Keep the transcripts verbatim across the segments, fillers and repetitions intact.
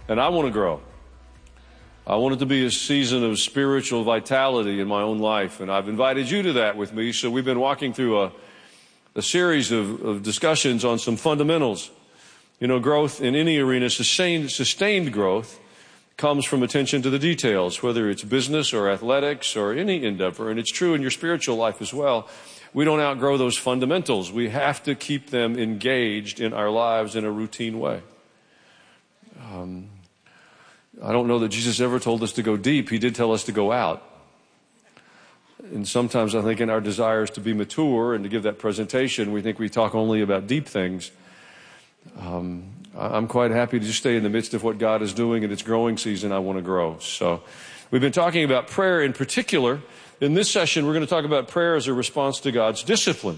And I want to grow. I want it to be a season of spiritual vitality in my own life. And I've invited you to that with me. So we've been walking through a, a series of, of discussions on some fundamentals. You know, growth in any arena, sustained, sustained growth, comes from attention to the details, whether it's business or athletics or any endeavor. And it's true in your spiritual life as well. We don't outgrow those fundamentals. We have to keep them engaged in our lives in a routine way. Um, I don't know that Jesus ever told us to go deep. He did tell us to go out. And sometimes I think in our desires to be mature and to give that presentation, we think we talk only about deep things. Um, I'm quite happy to just stay in the midst of what God is doing in its growing season. I want to grow. So we've been talking about prayer in particular. In this session, we're going to talk about prayer as a response to God's discipline.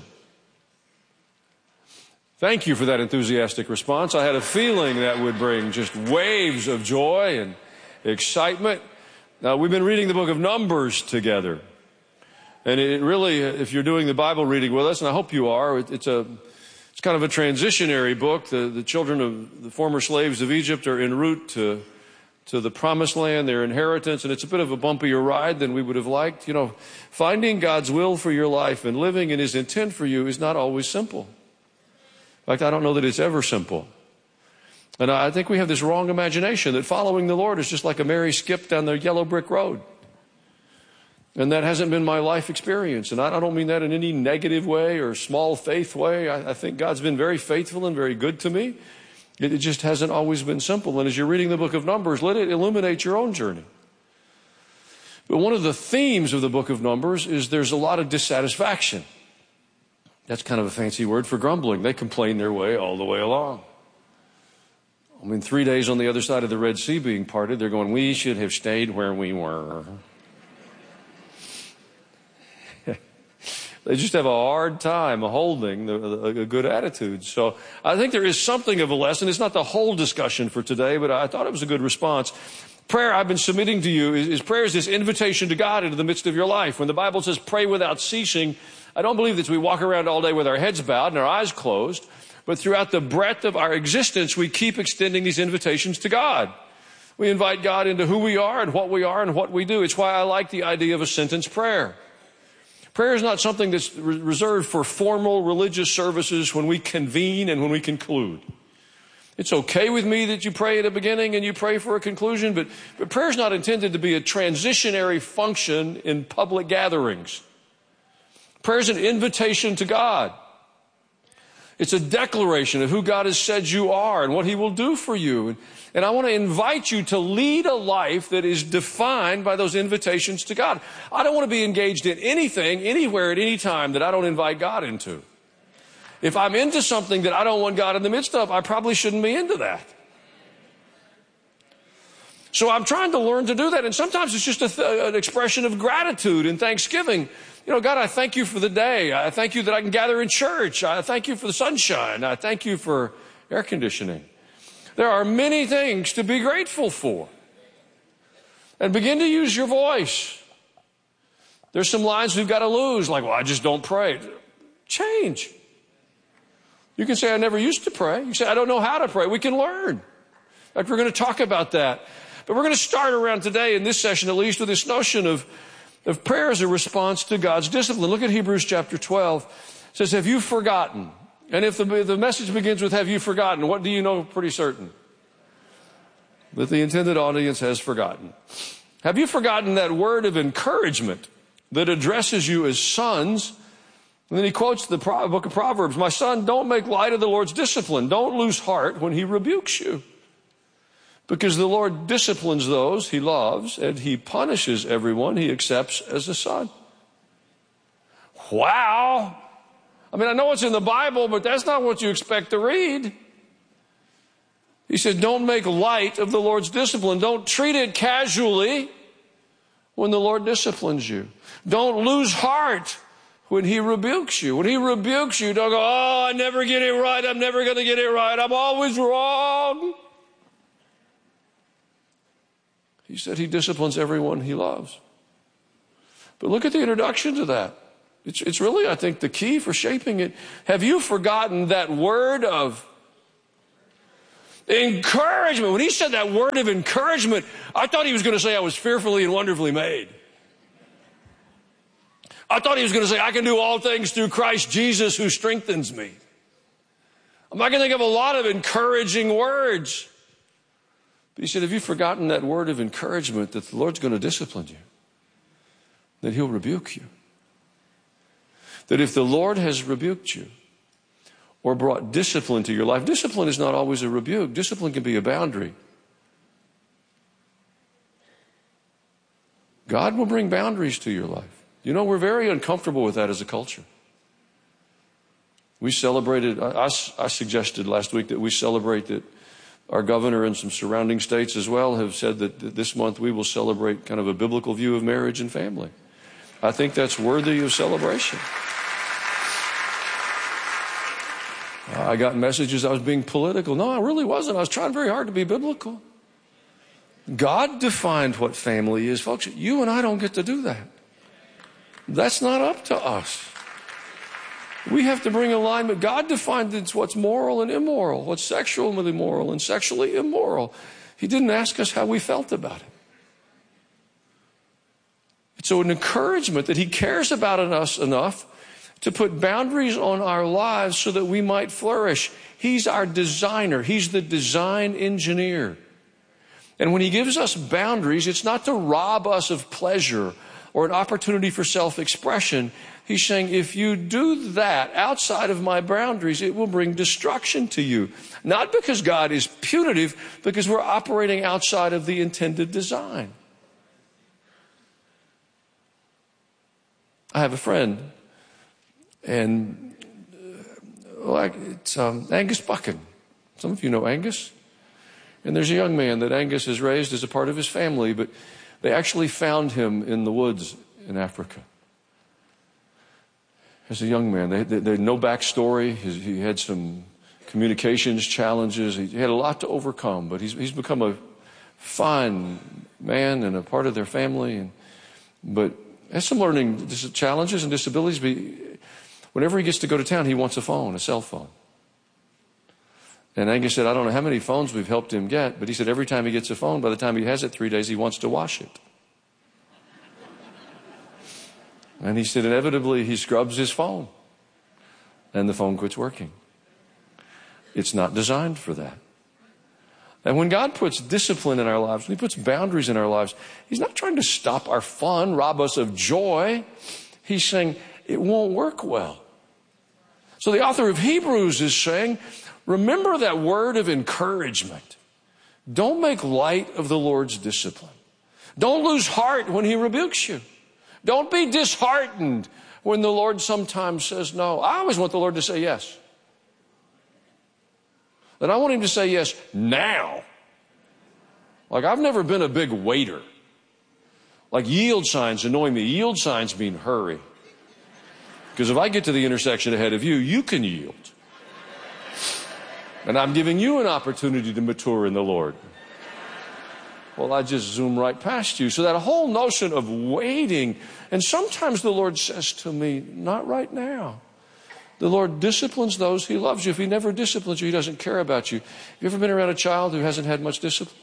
Thank you for that enthusiastic response. I had a feeling that would bring just waves of joy and excitement. Now, we've been reading the book of Numbers together. And it really, if you're doing the Bible reading with us, and I hope you are, it's a It's kind of a transitionary book. The, the children of the former slaves of Egypt are en route to, to the promised land, their inheritance, and it's a bit of a bumpier ride than we would have liked. You know, finding God's will for your life and living in His intent for you is not always simple. In fact, I don't know that it's ever simple. And I think we have this wrong imagination that following the Lord is just like a merry skip down the yellow brick road. And that hasn't been my life experience. And I don't mean that in any negative way or small faith way. I, I think God's been very faithful and very good to me. It, it just hasn't always been simple. And as you're reading the book of Numbers, let it illuminate your own journey. But one of the themes of the book of Numbers is there's a lot of dissatisfaction. That's kind of a fancy word for grumbling. They complain their way all the way along. I mean, three days on the other side of the Red Sea being parted, they're going, we should have stayed where we were. They just have a hard time holding the, the, a good attitude. So I think there is something of a lesson. It's not the whole discussion for today, but I thought it was a good response. Prayer I've been submitting to you is, is prayer is this invitation to God into the midst of your life. When the Bible says pray without ceasing, I don't believe that we walk around all day with our heads bowed and our eyes closed, but throughout the breadth of our existence, we keep extending these invitations to God. We invite God into who we are and what we are and what we do. It's why I like the idea of a sentence prayer. Prayer is not something that's re- reserved for formal religious services when we convene and when we conclude. It's okay with me that you pray at a beginning and you pray for a conclusion, but, but prayer is not intended to be a transitionary function in public gatherings. Prayer is an invitation to God. It's a declaration of who God has said you are and what He will do for you. And, and I want to invite you to lead a life that is defined by those invitations to God. I don't want to be engaged in anything, anywhere, at any time that I don't invite God into. If I'm into something that I don't want God in the midst of, I probably shouldn't be into that. So I'm trying to learn to do that. And sometimes it's just a th- an expression of gratitude and thanksgiving. You know, God, I thank you for the day. I thank you that I can gather in church. I thank you for the sunshine. I thank you for air conditioning. There are many things to be grateful for. And begin to use your voice. There's some lines we've got to lose, like, well, I just don't pray. Change. You can say, I never used to pray. You say, I don't know how to pray. We can learn. In fact, we're going to talk about that. But we're going to start around today in this session, at least, with this notion of Of prayer as a response to God's discipline. Look at Hebrews chapter twelve. It says, have you forgotten? And if the, the message begins with, have you forgotten? What do you know pretty certain? That the intended audience has forgotten. Have you forgotten that word of encouragement that addresses you as sons? And then he quotes the book of Proverbs. My son, don't make light of the Lord's discipline. Don't lose heart when He rebukes you. Because the Lord disciplines those He loves, and He punishes everyone He accepts as a son. Wow. I mean, I know it's in the Bible, but that's not what you expect to read. He said, don't make light of the Lord's discipline. Don't treat it casually when the Lord disciplines you. Don't lose heart when He rebukes you. When He rebukes you, don't go, oh, I never get it right. I'm never going to get it right. I'm always wrong. He said He disciplines everyone He loves. But look at the introduction to that. It's, it's really, I think, the key for shaping it. Have you forgotten that word of... Encouragement. When he said that word of encouragement, I thought he was going to say I was fearfully and wonderfully made. I thought he was going to say I can do all things through Christ Jesus who strengthens me. I'm not going to think of a lot of encouraging words. But he said, have you forgotten that word of encouragement that the Lord's going to discipline you? That he'll rebuke you? That if the Lord has rebuked you or brought discipline to your life, discipline is not always a rebuke. Discipline can be a boundary. God will bring boundaries to your life. You know, we're very uncomfortable with that as a culture. We celebrated, I, I suggested last week that we celebrate that our governor and some surrounding states as well have said that this month we will celebrate kind of a biblical view of marriage and family. I think that's worthy of celebration. I got messages I was being political. No, I really wasn't. I was trying very hard to be biblical. God defined what family is. Folks, you and I don't get to do that. That's not up to us. We have to bring alignment. God defined it's what's moral and immoral, what's sexually moral and sexually immoral. He didn't ask us how we felt about it. It's so an encouragement that he cares about us enough to put boundaries on our lives so that we might flourish. He's our designer. He's the design engineer. And when he gives us boundaries, it's not to rob us of pleasure or an opportunity for self-expression. He's saying, if you do that outside of my boundaries, it will bring destruction to you. Not because God is punitive, because we're operating outside of the intended design. I have a friend, and uh, like it's um, Angus Buchan. Some of you know Angus. And there's a young man that Angus has raised as a part of his family, but they actually found him in the woods in Africa. As a young man, they, they, they had no backstory. He, he had some communications challenges. He had a lot to overcome, but he's, he's become a fine man and a part of their family. And, but has some learning challenges and disabilities. But whenever he gets to go to town, he wants a phone, a cell phone. And Angus said, I don't know how many phones we've helped him get, but he said every time he gets a phone, by the time he has it three days, he wants to wash it. And he said inevitably he scrubs his phone and the phone quits working. It's not designed for that. And when God puts discipline in our lives, when he puts boundaries in our lives, he's not trying to stop our fun, rob us of joy. He's saying it won't work well. So the author of Hebrews is saying, remember that word of encouragement. Don't make light of the Lord's discipline. Don't lose heart when he rebukes you. Don't be disheartened when the Lord sometimes says no. I always want the Lord to say yes. And I want him to say yes now. Like, I've never been a big waiter. Like, yield signs annoy me. Yield signs mean hurry. Because if I get to the intersection ahead of you, you can yield. And I'm giving you an opportunity to mature in the Lord. Well, I just zoom right past you. So that whole notion of waiting, and sometimes the Lord says to me, not right now. The Lord disciplines those he loves you. If he never disciplines you, he doesn't care about you. Have you ever been around a child who hasn't had much discipline?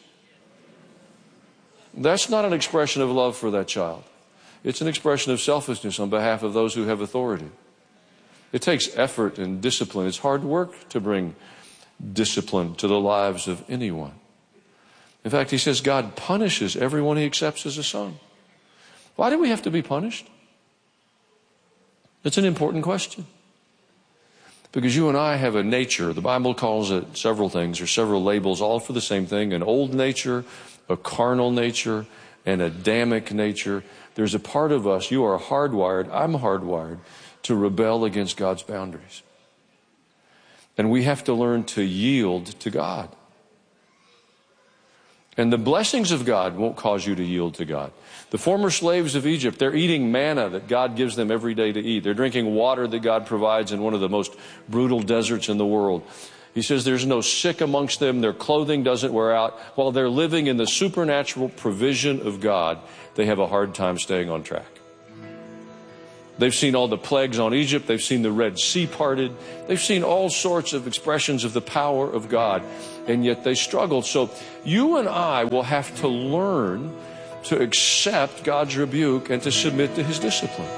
That's not an expression of love for that child. It's an expression of selfishness on behalf of those who have authority. It takes effort and discipline. It's hard work to bring discipline to the lives of anyone. In fact, he says God punishes everyone he accepts as a son. Why do we have to be punished? It's an important question. Because you and I have a nature. The Bible calls it several things, or several labels, all for the same thing. An old nature, a carnal nature, an Adamic nature. There's a part of us, you are hardwired, I'm hardwired, to rebel against God's boundaries. And we have to learn to yield to God. And the blessings of God won't cause you to yield to God. The former slaves of Egypt, they're eating manna that God gives them every day to eat. They're drinking water that God provides in one of the most brutal deserts in the world. He says there's no sick amongst them. Their clothing doesn't wear out. While they're living in the supernatural provision of God, they have a hard time staying on track. They've seen all the plagues on Egypt. They've seen the Red Sea parted. They've seen all sorts of expressions of the power of God, and yet they struggled. So you and I will have to learn to accept God's rebuke and to submit to His discipline.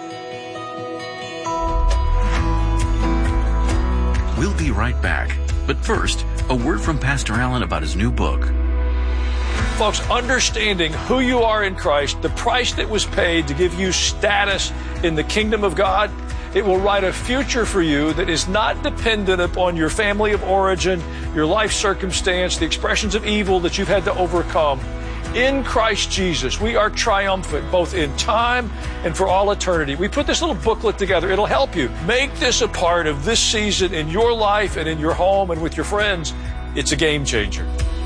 We'll be right back. But first, a word from Pastor Allen about his new book. Folks, understanding who you are in Christ, the price that was paid to give you status in the kingdom of God, it will write a future for you that is not dependent upon your family of origin, your life circumstance, the expressions of evil that you've had to overcome. In Christ Jesus, we are triumphant both in time and for all eternity. We put this little booklet together. It'll help you. Make this a part of this season in your life and in your home and with your friends. It's a game changer.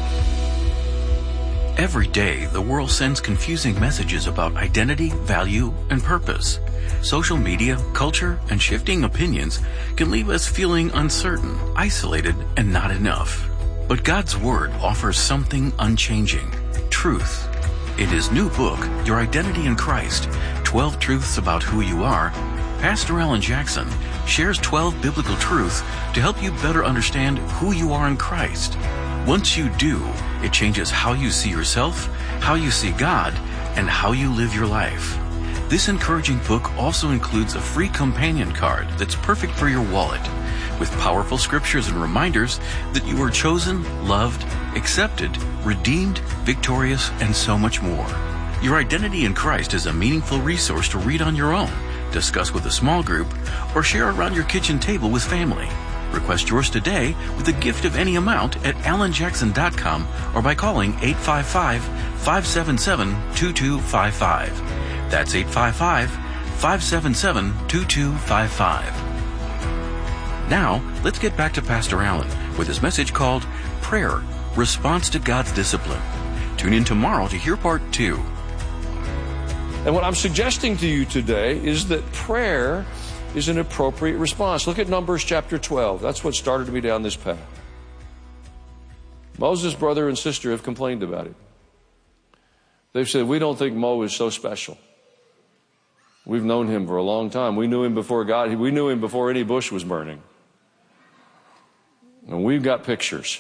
Every day, the world sends confusing messages about identity, value, and purpose. Social media, culture, and shifting opinions can leave us feeling uncertain, isolated, and not enough. But God's Word offers something unchanging: truth. In his new book, Your Identity in Christ, twelve Truths About Who You Are, Pastor Alan Jackson shares twelve biblical truths to help you better understand who you are in Christ. Once you do, it changes how you see yourself, how you see God, and how you live your life. This encouraging book also includes a free companion card that's perfect for your wallet, with powerful scriptures and reminders that you are chosen, loved, accepted, redeemed, victorious, and so much more. Your Identity in Christ is a meaningful resource to read on your own, discuss with a small group, or share around your kitchen table with family. Request yours today with a gift of any amount at alan jackson dot com or by calling eight five five, five seven seven, two two five five. That's eight five five, five seven seven, two two five five. Now, let's get back to Pastor Allen with his message called Prayer, Response to God's Discipline. Tune in tomorrow to hear part two. And what I'm suggesting to you today is that prayer is an appropriate response. Look at Numbers chapter twelve. That's what started me down this path. Moses' brother and sister have complained about it. They've said, we don't think Mo is so special. We've known him for a long time. We knew him before God. We knew him before any bush was burning. And we've got pictures.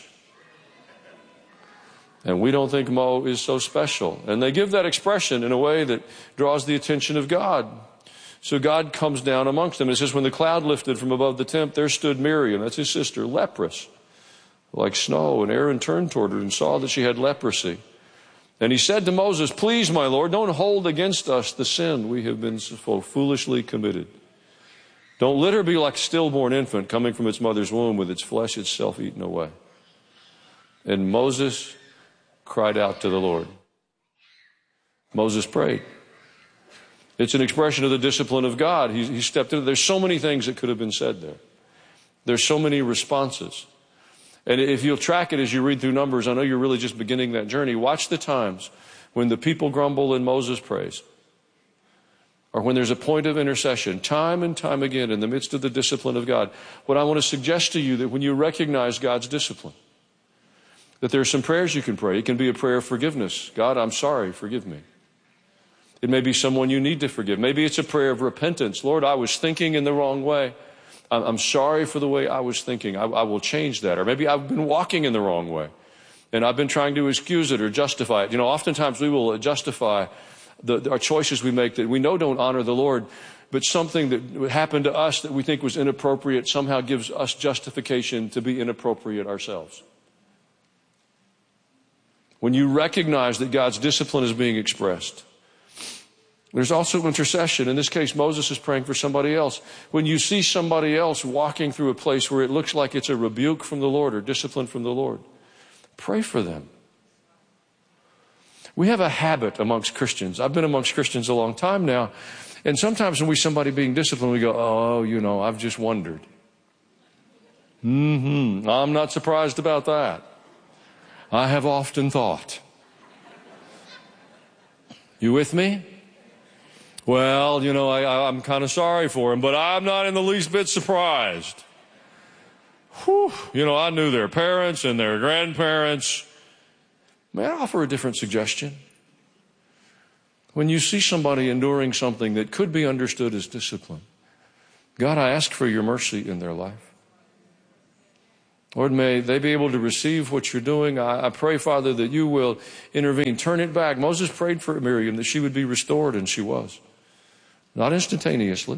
And we don't think Mo is so special. And they give that expression in a way that draws the attention of God. So God comes down amongst them. It says, when the cloud lifted from above the tent, there stood Miriam, that's his sister, leprous, like snow. And Aaron turned toward her and saw that she had leprosy. And he said to Moses, please, my Lord, don't hold against us the sin we have been so foolishly committed. Don't let her be like a stillborn infant coming from its mother's womb with its flesh itself eaten away. And Moses cried out to the Lord. Moses prayed. It's an expression of the discipline of God. He, he stepped in. There's so many things that could have been said there. There's so many responses. And if you'll track it as you read through Numbers, I know you're really just beginning that journey. Watch the times when the people grumble and Moses prays, or when there's a point of intercession, time and time again in the midst of the discipline of God. What I want to suggest to you that when you recognize God's discipline, that there are some prayers you can pray. It can be a prayer of forgiveness. God, I'm sorry, forgive me. It may be someone you need to forgive. Maybe it's a prayer of repentance. Lord, I was thinking in the wrong way. I'm sorry for the way I was thinking. I, I will change that. Or maybe I've been walking in the wrong way, and I've been trying to excuse it or justify it. You know, oftentimes we will justify the, our choices we make that we know don't honor the Lord, but something that happened to us that we think was inappropriate somehow gives us justification to be inappropriate ourselves. When you recognize that God's discipline is being expressed, there's also intercession. In this case, Moses is praying for somebody else. When you see somebody else walking through a place where it looks like it's a rebuke from the Lord or discipline from the Lord, pray for them. We have a habit amongst Christians. I've been amongst Christians a long time now. And sometimes when we see somebody being disciplined, we go, oh, you know, I've just wondered. Mm-hmm. I'm not surprised about that. I have often thought. You with me? Well, you know, I, I'm kind of sorry for him, but I'm not in the least bit surprised. Whew. You know, I knew their parents and their grandparents. May I offer a different suggestion? When you see somebody enduring something that could be understood as discipline, God, I ask for your mercy in their life. Lord, may they be able to receive what you're doing. I, I pray, Father, that you will intervene. Turn it back. Moses prayed for Miriam that she would be restored, and she was. Not instantaneously.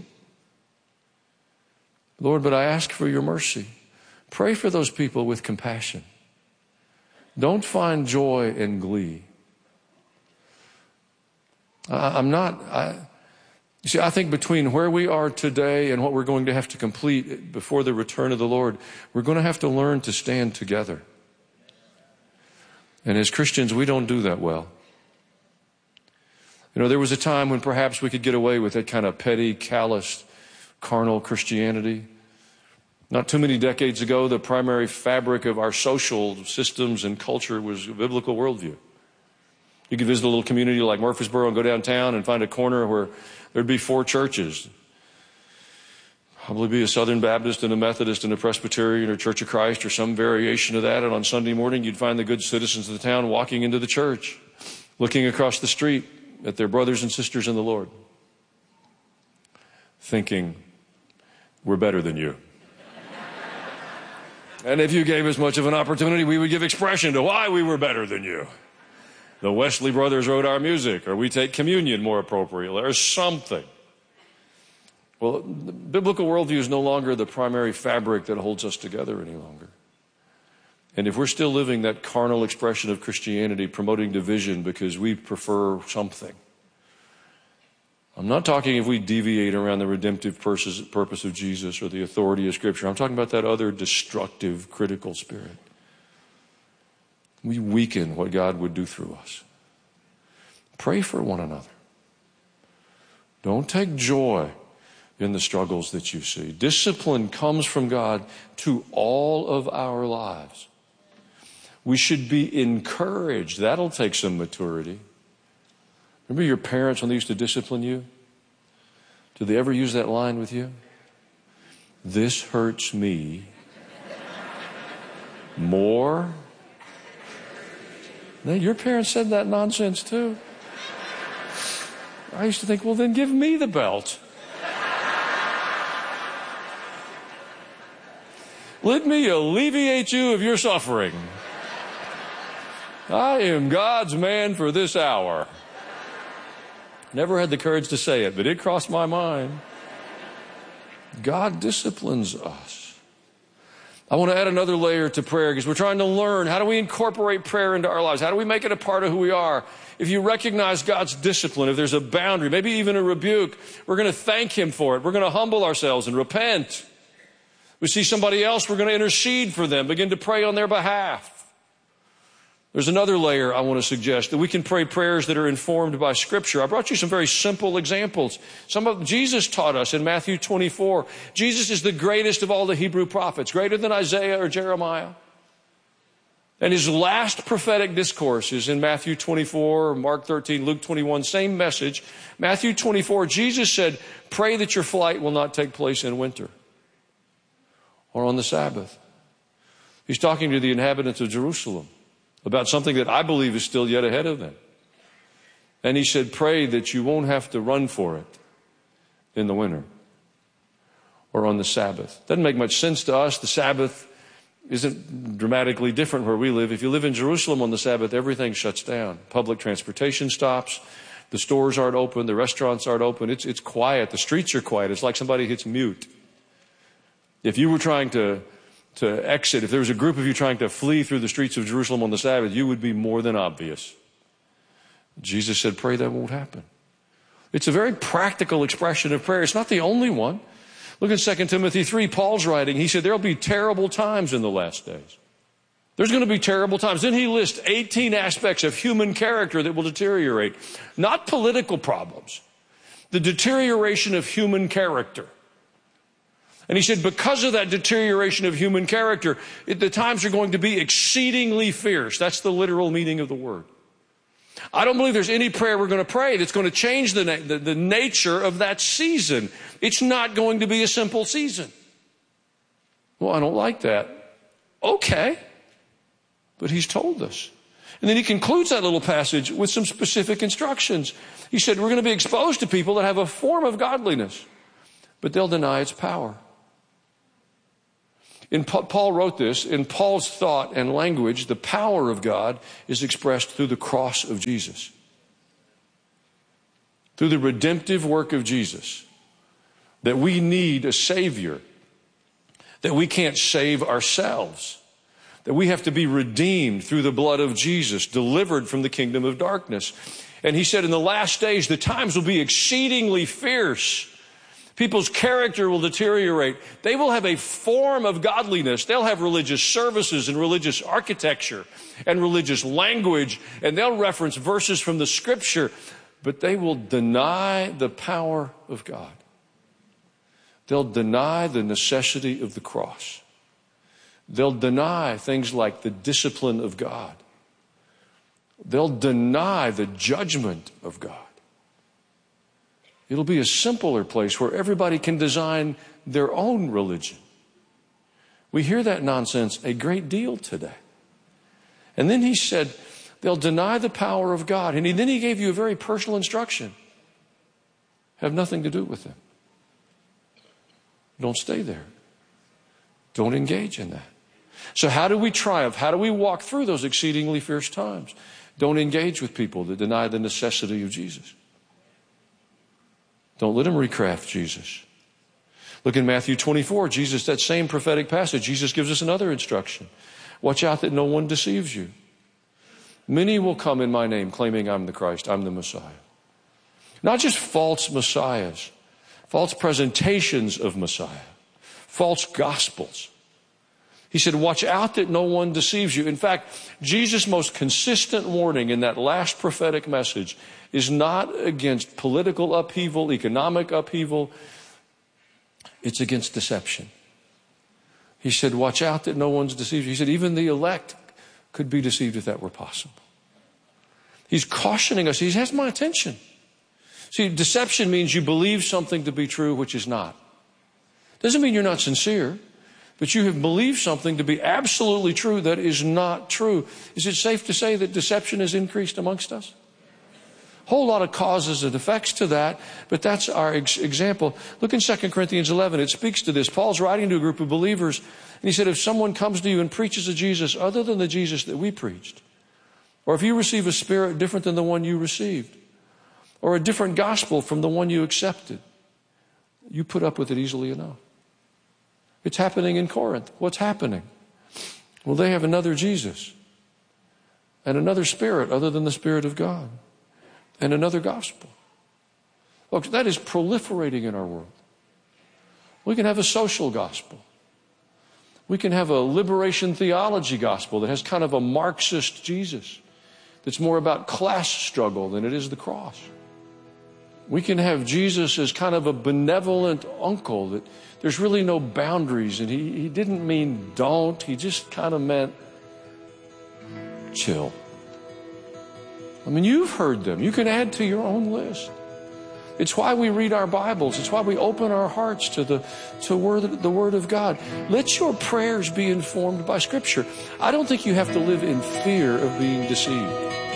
Lord, but I ask for your mercy. Pray for those people with compassion. Don't find joy and glee. I, I'm not... I, You see, I think between where we are today and what we're going to have to complete before the return of the Lord, we're going to have to learn to stand together. And as Christians, we don't do that well. You know, there was a time when perhaps we could get away with that kind of petty, callous, carnal Christianity. Not too many decades ago, the primary fabric of our social systems and culture was a biblical worldview. You could visit a little community like Murfreesboro and go downtown and find a corner where there'd be four churches. Probably be a Southern Baptist and a Methodist and a Presbyterian or Church of Christ or some variation of that. And on Sunday morning, you'd find the good citizens of the town walking into the church, looking across the street at their brothers and sisters in the Lord, thinking, we're better than you. And if you gave us much of an opportunity, we would give expression to why we were better than you. The Wesley brothers wrote our music, or we take communion more appropriately, or something. Well, the biblical worldview is no longer the primary fabric that holds us together any longer. And if we're still living that carnal expression of Christianity, promoting division because we prefer something, I'm not talking if we deviate around the redemptive purpose of Jesus or the authority of Scripture. I'm talking about that other destructive, critical spirit. We weaken what God would do through us. Pray for one another. Don't take joy in the struggles that you see. Discipline comes from God to all of our lives. We should be encouraged. That'll take some maturity. Remember your parents when they used to discipline you? Did they ever use that line with you? This hurts me more. Now, your parents said that nonsense too. I used to think, well, then give me the belt. Let me alleviate you of your suffering. I am God's man for this hour. Never had the courage to say it, but it crossed my mind. God disciplines us. I want to add another layer to prayer because we're trying to learn, how do we incorporate prayer into our lives? How do we make it a part of who we are? If you recognize God's discipline, if there's a boundary, maybe even a rebuke, we're going to thank Him for it. We're going to humble ourselves and repent. We see somebody else, we're going to intercede for them, begin to pray on their behalf. There's another layer I want to suggest, that we can pray prayers that are informed by Scripture. I brought you some very simple examples. Some of Jesus taught us in Matthew twenty-four. Jesus is the greatest of all the Hebrew prophets, greater than Isaiah or Jeremiah. And his last prophetic discourse is in Matthew twenty-four, Mark thirteen, Luke twenty-one, same message. Matthew twenty-four, Jesus said, pray that your flight will not take place in winter or on the Sabbath. He's talking to the inhabitants of Jerusalem about something that I believe is still yet ahead of them. And he said, pray that you won't have to run for it in the winter or on the Sabbath. Doesn't make much sense to us. The Sabbath isn't dramatically different where we live. If you live in Jerusalem on the Sabbath, everything shuts down. Public transportation stops. The stores aren't open. The restaurants aren't open. It's, it's quiet. The streets are quiet. It's like somebody hits mute. If you were trying to to exit, if there was a group of you trying to flee through the streets of Jerusalem on the Sabbath, you would be more than obvious. Jesus said, pray that won't happen. It's a very practical expression of prayer. It's not the only one. Look at Second Timothy three, Paul's writing. He said, there'll be terrible times in the last days. There's going to be terrible times. Then he lists eighteen aspects of human character that will deteriorate. Not political problems. The deterioration of human character. And he said, because of that deterioration of human character, it, the times are going to be exceedingly fierce. That's the literal meaning of the word. I don't believe there's any prayer we're going to pray that's going to change the, na- the, the nature of that season. It's not going to be a simple season. Well, I don't like that. Okay. But he's told us. And then he concludes that little passage with some specific instructions. He said, we're going to be exposed to people that have a form of godliness, but they'll deny its power. In Paul wrote this, in Paul's thought and language, the power of God is expressed through the cross of Jesus. Through the redemptive work of Jesus. That we need a Savior. That we can't save ourselves. That we have to be redeemed through the blood of Jesus, delivered from the kingdom of darkness. And he said in the last days, the times will be exceedingly fierce. People's character will deteriorate. They will have a form of godliness. They'll have religious services and religious architecture and religious language, and they'll reference verses from the Scripture, but they will deny the power of God. They'll deny the necessity of the cross. They'll deny things like the discipline of God. They'll deny the judgment of God. It'll be a simpler place where everybody can design their own religion. We hear that nonsense a great deal today. And then he said, they'll deny the power of God. And he, then he gave you a very personal instruction. Have nothing to do with them. Don't stay there. Don't engage in that. So how do we triumph? How do we walk through those exceedingly fierce times? Don't engage with people that deny the necessity of Jesus. Don't let them recraft Jesus. Look in Matthew twenty-four, Jesus, that same prophetic passage, Jesus gives us another instruction. Watch out that no one deceives you. Many will come in my name claiming I'm the Christ, I'm the Messiah. Not just false messiahs, false presentations of Messiah, false gospels. He said, watch out that no one deceives you. In fact, Jesus' most consistent warning in that last prophetic message is not against political upheaval, economic upheaval. It's against deception. He said, watch out that no one's deceived you. He said, even the elect could be deceived if that were possible. He's cautioning us. He has my attention. See, deception means you believe something to be true, which is not. Doesn't mean you're not sincere. But you have believed something to be absolutely true that is not true. Is it safe to say that deception has increased amongst us? A whole lot of causes and effects to that, but that's our ex- example. Look in Second Corinthians eleven. It speaks to this. Paul's writing to a group of believers, and he said, if someone comes to you and preaches a Jesus other than the Jesus that we preached, or if you receive a spirit different than the one you received, or a different gospel from the one you accepted, you put up with it easily enough. It's happening in Corinth. What's happening? Well, they have another Jesus and another spirit other than the Spirit of God and another gospel. Folks, that is proliferating in our world. We can have a social gospel. We can have a liberation theology gospel that has kind of a Marxist Jesus that's more about class struggle than it is the cross. We can have Jesus as kind of a benevolent uncle that there's really no boundaries, and he, he didn't mean don't, he just kind of meant chill. I mean, you've heard them. You can add to your own list. It's why we read our Bibles. It's why we open our hearts to the to word, the Word of God. Let your prayers be informed by Scripture. I don't think you have to live in fear of being deceived.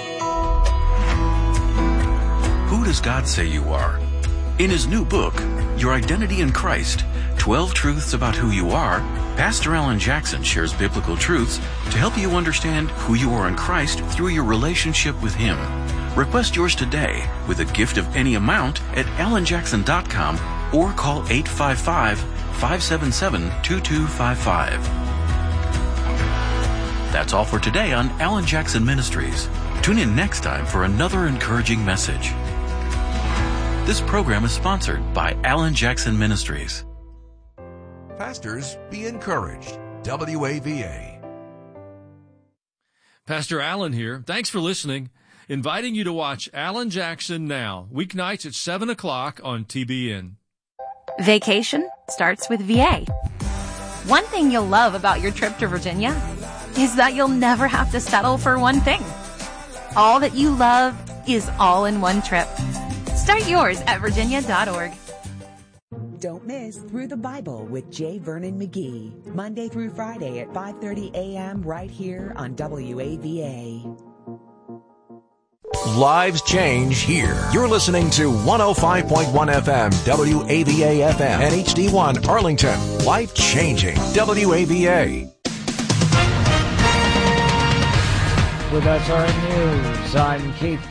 Who does God say you are? In his new book, Your Identity in Christ, twelve Truths About Who You Are, Pastor Alan Jackson shares biblical truths to help you understand who you are in Christ through your relationship with him. Request yours today with a gift of any amount at alan jackson dot com or call eight five five, five seven seven, two two five five. That's all for today on Alan Jackson Ministries. Tune in next time for another encouraging message. This program is sponsored by Alan Jackson Ministries. Pastors, be encouraged. W A V A. Pastor Alan here. Thanks for listening. Inviting you to watch Alan Jackson Now, weeknights at seven o'clock on T B N. Vacation starts with V A. One thing you'll love about your trip to Virginia is that you'll never have to settle for one thing. All that you love is all in one trip. Start yours at virginia dot org. Don't miss Through the Bible with J. Vernon McGee, Monday through Friday at five thirty a.m. right here on W A V A. lives change here. You're listening to one oh five point one F M, W A V A F M, and H D one Arlington. Life changing. W A V A. With S R N News, I'm Keith